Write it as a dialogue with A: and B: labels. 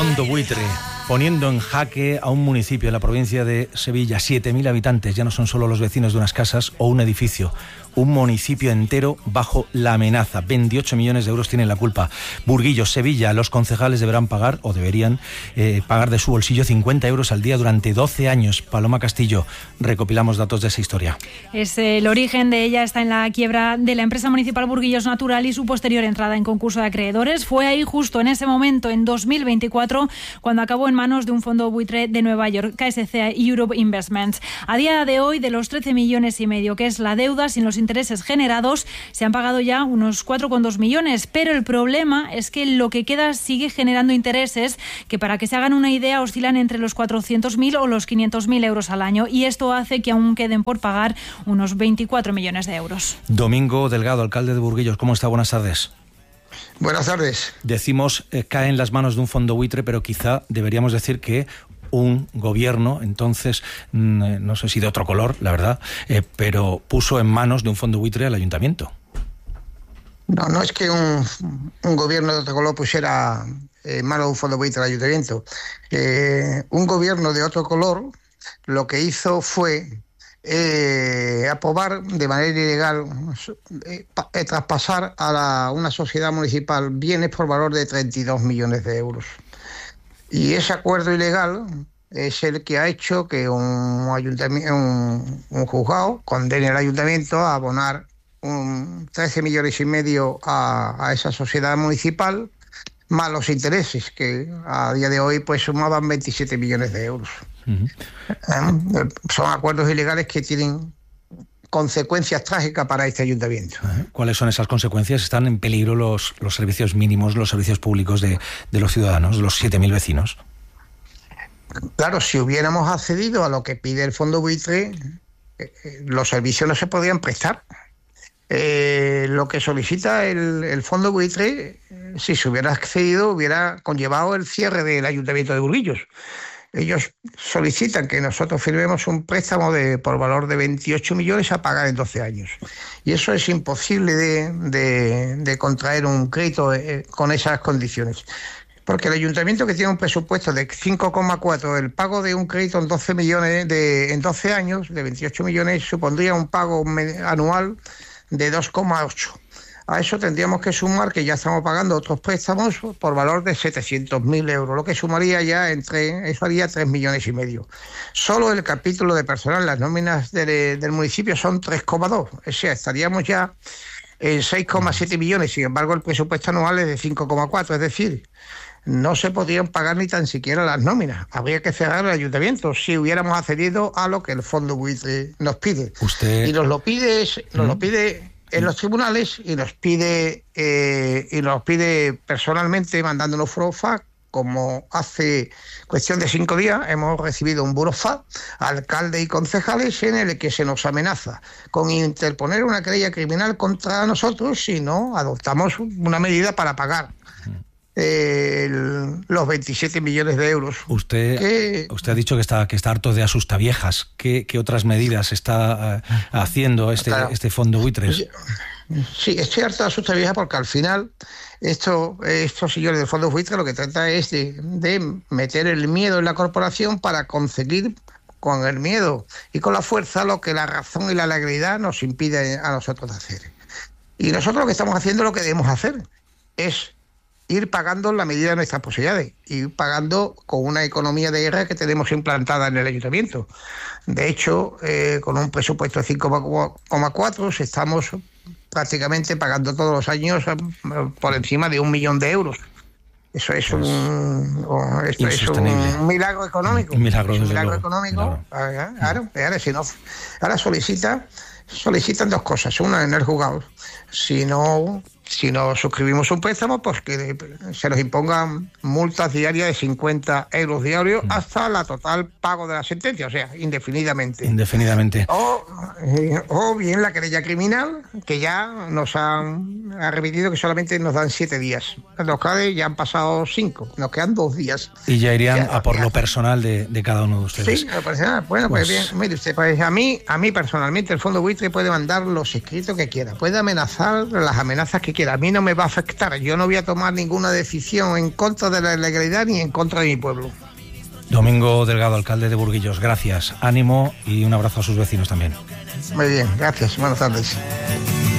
A: fondo buitre, poniendo en jaque a un municipio en la provincia de Sevilla, 7.000 habitantes, ya no son solo los vecinos de unas casas o un edificio, un municipio entero bajo la amenaza. 28 millones de euros tienen la culpa. Burguillos, Sevilla, los concejales deberán pagar, o deberían pagar de su bolsillo 50 euros al día durante 12 años. Paloma Castillo, recopilamos datos de esa historia.
B: El origen de ella está en la quiebra de la empresa municipal Burguillos Natural y su posterior entrada en concurso de acreedores. Fue ahí, justo en ese momento, en 2024, cuando acabó en manos de un fondo buitre de Nueva York, KSC Europe Investments. A día de hoy, de los 13,5 millones que es la deuda, sin los intereses generados, se han pagado ya unos 4,2 millones, pero el problema es que lo que queda sigue generando intereses que, para que se hagan una idea, oscilan entre los 400.000 o los 500.000 euros al año, y esto hace que aún queden por pagar unos 24 millones de euros.
A: Domingo Delgado, alcalde de Burguillos, ¿cómo está? Buenas tardes.
C: Buenas tardes.
A: Decimos cae en las manos de un fondo buitre, pero quizá deberíamos decir que un gobierno, entonces, no sé si de otro color, la verdad, pero puso en manos de un fondo buitre al ayuntamiento.
C: No es que un gobierno de otro color pusiera en manos de un fondo buitre al ayuntamiento. Un gobierno de otro color lo que hizo fue aprobar de manera ilegal, traspasar a una sociedad municipal bienes por valor de 32 millones de euros. Y ese acuerdo ilegal es el que ha hecho que un juzgado condene al ayuntamiento a abonar 13,5 millones a esa sociedad municipal, más los intereses, que a día de hoy pues sumaban 27 millones de euros. Uh-huh. Son acuerdos ilegales que tienen consecuencias trágicas para este ayuntamiento.
A: ¿Cuáles son esas consecuencias? ¿Están en peligro los servicios mínimos, los servicios públicos de los ciudadanos, de los 7.000 vecinos?
C: Claro, si hubiéramos accedido a lo que pide el fondo buitre, los servicios no se podrían prestar. Lo que solicita el fondo buitre, si se hubiera accedido, hubiera conllevado el cierre del ayuntamiento de Burguillos. Ellos solicitan que nosotros firmemos un préstamo por valor de 28 millones a pagar en 12 años. Y eso es imposible de contraer un crédito con esas condiciones. Porque el ayuntamiento, que tiene un presupuesto de 5,4, el pago de un crédito en 12 millones en 12 años, de 28 millones, supondría un pago anual de 2,8. A eso tendríamos que sumar que ya estamos pagando otros préstamos por valor de 700.000 euros, lo que sumaría ya eso haría 3,5 millones. Solo el capítulo de personal, las nóminas del municipio son 3,2, o sea, estaríamos ya en 6,7 millones, sin embargo el presupuesto anual es de 5,4, es decir, no se podrían pagar ni tan siquiera las nóminas. Habría que cerrar el ayuntamiento si hubiéramos accedido a lo que el fondo buitre nos pide. Y nos lo pide en los tribunales y nos pide personalmente, mandándonos burofax, como hace cuestión de 5 días hemos recibido un burofax, alcalde y concejales, en el que se nos amenaza con interponer una querella criminal contra nosotros si no adoptamos una medida para pagar los 27 millones de euros.
A: Usted ha dicho que está harto de asustaviejas. ¿Qué otras medidas está haciendo este fondo buitres?
C: Sí, estoy harto de asustaviejas porque al final estos señores del fondo buitres lo que trata es de meter el miedo en la corporación para conseguir con el miedo y con la fuerza lo que la razón y la legalidad nos impide a nosotros hacer. Y nosotros lo que estamos haciendo, lo que debemos hacer es ir pagando en la medida de nuestras posibilidades, ir pagando con una economía de guerra que tenemos implantada en el ayuntamiento. De hecho, con un presupuesto de 5,4 estamos prácticamente pagando todos los años por encima de 1 millón de euros. Eso es un milagro económico.
A: Un milagro
C: económico. Claro. Ahora solicitan 2 cosas. Una, en el juzgado. Si no suscribimos un préstamo, pues que se nos impongan multas diarias de 50 euros diarios hasta la total pago de la sentencia, o sea, indefinidamente. O bien la querella criminal, que ya nos ha remitido que solamente nos dan 7 días. Los CADE ya han pasado 5, nos quedan 2 días.
A: Y ya irían a por lo personal de cada uno de ustedes.
C: Sí, lo personal. Bueno, pues bien, mire usted, pues a mí personalmente el fondo buitre puede mandar los escritos que quiera, puede amenazar las amenazas que que quiera. A mí no me va a afectar. Yo no voy a tomar ninguna decisión en contra de la ilegalidad ni en contra de mi pueblo.
A: Domingo Delgado, alcalde de Burguillos, gracias, ánimo y un abrazo a sus vecinos también.
C: Muy bien, gracias, buenas tardes.